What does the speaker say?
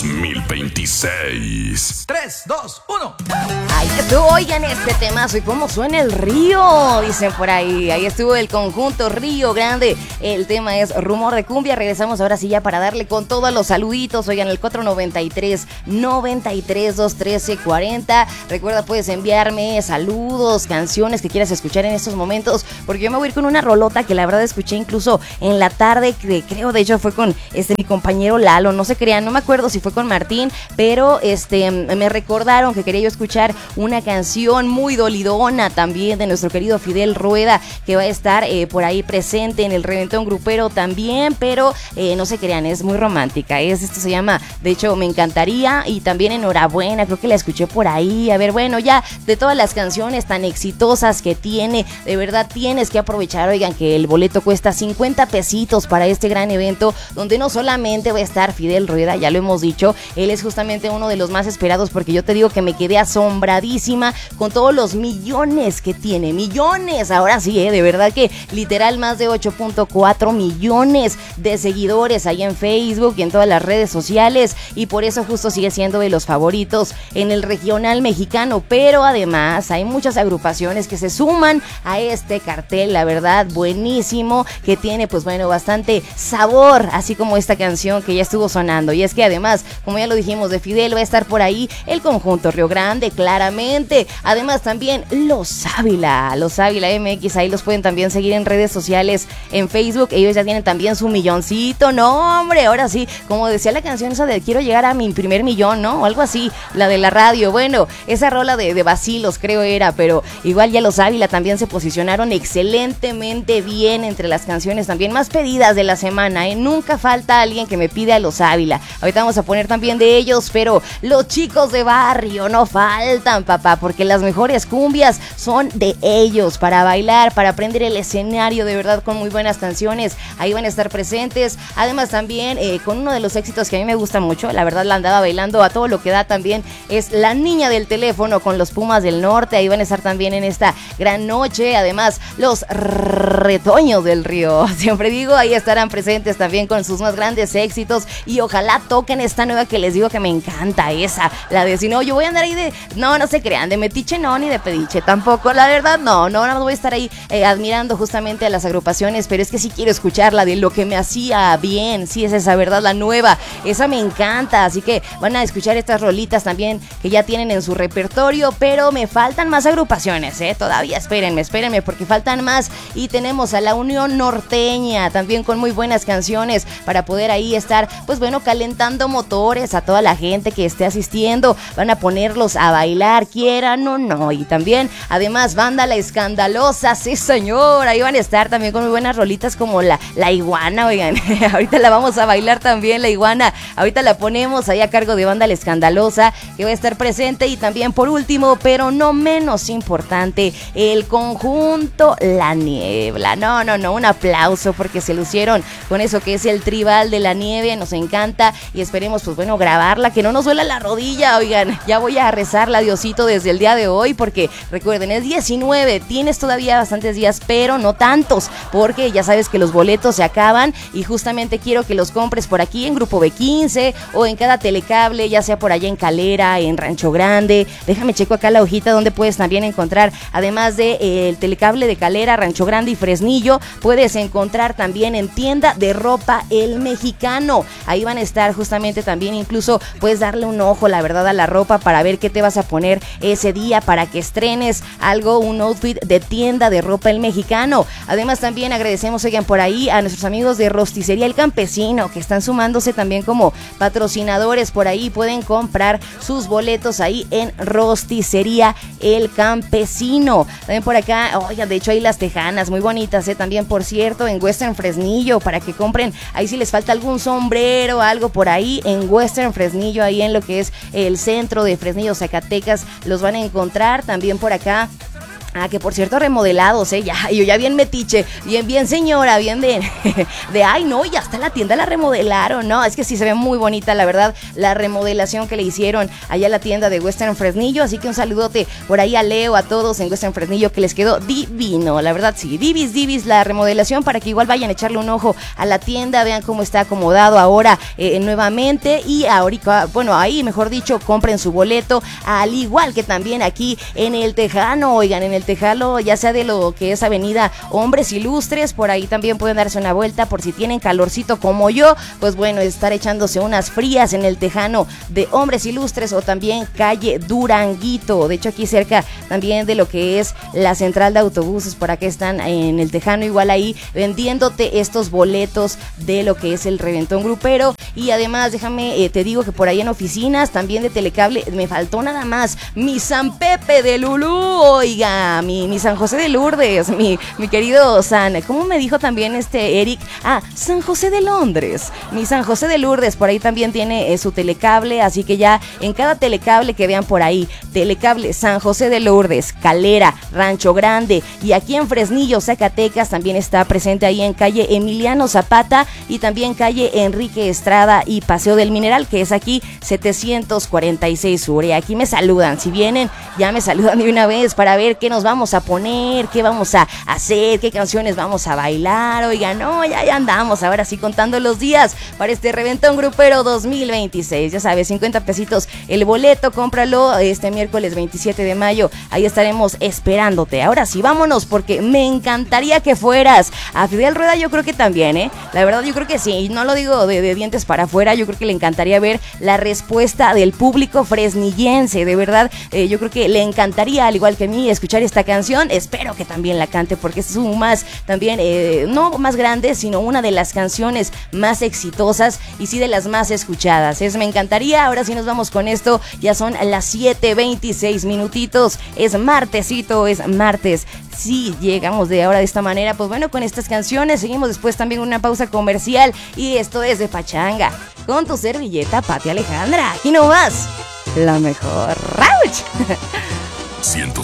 2026. 3, 2, 1. Ahí estuvo, oigan este temazo y cómo suena el río, dicen por ahí. Ahí estuvo el conjunto Río Grande. El tema es Rumor de Cumbia. Regresamos ahora sí ya para darle con todos los saluditos. Oigan, el 493-93-213-40. Recuerda, puedes enviarme saludos, canciones que quieras escuchar en estos momentos, porque yo me voy a ir con una rolota que la verdad escuché incluso en la tarde, que creo de hecho fue con mi compañero Lalo. No se crean, no me acuerdo si fue con Martín, pero me recordaron que quería yo escuchar una canción muy dolidona también de nuestro querido Fidel Rueda, que va a estar por ahí presente en el reventón grupero también, pero no se crean, es muy romántica. Esto se llama, de hecho, Me Encantaría, y también Enhorabuena, creo que la escuché por ahí. A ver, bueno, ya de todas las canciones tan exitosas que tiene, de verdad tienes que aprovechar, oigan, que el boleto cuesta 50 pesitos para este gran evento, donde no solamente va a estar Fidel Rueda, ya lo hemos dicho, él es justamente uno de los más esperados, porque yo te digo que me quedé asombradísima con todos los millones que tiene, millones, ahora sí, de verdad que literal más de 8.4 millones de seguidores ahí en Facebook y en todas las redes sociales, y por eso justo sigue siendo de los favoritos en el regional mexicano. Pero además hay muchas agrupaciones que se suman a este cartel, la verdad, buenísimo, que tiene pues bueno, bastante sabor, así como esta canción que ya estuvo sonando. Y es que además, como ya lo dijimos, de Fidel va a estar por ahí el conjunto Río Grande, claramente. Además también Los Ávila MX, ahí los pueden también seguir en redes sociales, en Facebook. Ellos ya tienen también su milloncito, no hombre, ahora sí, como decía la canción esa de quiero llegar a mi primer millón, ¿no? O algo así, la de la radio. Bueno, esa rola de Bacilos creo era, pero igual ya Los Ávila también se posicionaron excelentemente bien entre las canciones también más pedidas de la semana, ¿eh? Nunca falta alguien que me pide a Los Ávila. Ahorita vamos a poner también de ellos, pero los chicos de barrio no faltan, papá, porque las mejores cumbias son de ellos, para bailar, para prender el escenario, de verdad, con muy buenas canciones. Ahí van a estar presentes. Además también con uno de los éxitos que a mí me gusta mucho, la verdad la andaba bailando a todo lo que da también, es La Niña del Teléfono con los Pumas del Norte. Ahí van a estar también en esta gran noche. Además, los Retoños del Río, siempre digo, ahí estarán presentes también con sus más grandes éxitos, y ojalá toquen esta nueva que les digo que me encanta, esa, la de si no, yo voy a andar ahí de, no se crean, de metiche no, ni de pediche tampoco, la verdad no nada más voy a estar ahí admirando justamente a las agrupaciones, pero es que sí quiero escuchar la de Lo que me hacía bien, sí es esa, verdad, la nueva, esa me encanta, así que van a escuchar estas rolitas también que ya tienen en su repertorio, pero me faltan más agrupaciones, todavía espérenme porque faltan más, y tenemos a la Unión Norteña también con muy buenas canciones para poder ahí estar, pues bueno, calentando motores a toda la gente que esté asistiendo, van a ponerlos a bailar, quieran o no. Y también, además, Banda La Escandalosa, sí señor, ahí van a estar también con muy buenas rolitas como la Iguana, oigan, ahorita la vamos a bailar también, la Iguana, ahorita la ponemos ahí a cargo de Banda La Escandalosa, que va a estar presente. Y también, por último, pero no menos importante, el conjunto La Niebla, no, un aplauso, porque se lucieron con eso que es el Tribal de la Nieve, nos encanta, y esperemos, pues bueno, grabarla, que no nos duela la rodilla, oigan, ya voy a rezarla a Diosito desde el día de hoy, porque recuerden, es 19, tienes todavía bastantes días, pero no tantos, porque ya sabes que los boletos se acaban, y justamente quiero que los compres por aquí en Grupo B15, o en cada telecable, ya sea por allá en Calera, en Rancho Grande. Déjame checo acá la hojita donde puedes también encontrar, además de el telecable de Calera, Rancho Grande y Fresnillo, puedes encontrar también en Tienda de Ropa El Mexicano. Ahí van a estar justamente también, incluso puedes darle un ojo, la verdad, a la ropa para ver qué te vas a poner ese día, para que estrenes algo, un outfit de Tienda de Ropa El Mexicano. Además también agradecemos, oigan, por ahí a nuestros amigos de Rosticería El Campesino, que están sumándose también como patrocinadores. Por ahí pueden comprar sus boletos ahí en Rosticería El Campesino. También por acá, oigan, de hecho hay las tejanas muy bonitas, también, por cierto, en Western Fresnillo, para que compren ahí si les falta algún sombrero, algo por ahí, en Western Fresnillo, ahí en lo que es el centro de Fresnillo, Zacatecas, los van a encontrar. También por acá Ah, que por cierto, remodelados, yo ya bien metiche, bien señora, bien de ay no, ya hasta la tienda la remodelaron, no, es que sí se ve muy bonita, la verdad, la remodelación que le hicieron allá a la tienda de Western Fresnillo, así que un saludote por ahí a Leo, a todos en Western Fresnillo, que les quedó divino, la verdad sí, divis la remodelación, para que igual vayan a echarle un ojo a la tienda, vean cómo está acomodado ahora nuevamente, y ahorita, bueno, ahí mejor dicho, compren su boleto, al igual que también aquí en el Tejano, oigan, en el Tejano, ya sea de lo que es Avenida Hombres Ilustres, por ahí también pueden darse una vuelta por si tienen calorcito como yo, pues bueno, estar echándose unas frías en el Tejano de Hombres Ilustres, o también calle Duranguito, de hecho aquí cerca también de lo que es la central de autobuses, por acá están en el Tejano, igual ahí vendiéndote estos boletos de lo que es el reventón grupero. Y además déjame, te digo que por ahí en oficinas también de Telecable, me faltó nada más mi San Pepe de Lulú, oiga, mi San José de Lourdes, mi querido San, ¿cómo me dijo también Eric? San José de Londres, mi San José de Lourdes, por ahí también tiene su Telecable, así que ya en cada Telecable que vean por ahí, Telecable San José de Lourdes, Calera, Rancho Grande, y aquí en Fresnillo, Zacatecas, también está presente ahí en calle Emiliano Zapata, y también calle Enrique Estrada y Paseo del Mineral, que es aquí 746 Sur, y aquí me saludan, si vienen, ya me saludan de una vez para ver qué nos vamos a poner, qué vamos a hacer, qué canciones vamos a bailar, oigan, no, ya andamos, ahora sí contando los días para este Reventón Grupero 2026, ya sabes, 50 pesitos el boleto, cómpralo este miércoles 27 de mayo, ahí estaremos esperándote. Ahora sí, vámonos, porque me encantaría que fueras a Fidel Rueda, yo creo que también, la verdad yo creo que sí, no lo digo de dientes para afuera, yo creo que le encantaría ver la respuesta del público fresnillense, de verdad, yo creo que le encantaría, al igual que a mí, escuchar esta canción, espero que también la cante, porque es un más, también, no más grande, sino una de las canciones más exitosas, y sí de las más escuchadas, me encantaría. Ahora sí nos vamos con esto, ya son las 7:26 minutitos, es martesito, es martes, sí, llegamos de ahora de esta manera, pues bueno, con estas canciones, seguimos después también una pausa comercial, y esto es de Pachanga, con tu servilleta Pati Alejandra, aquí nomás, la mejor, ¡Rauch!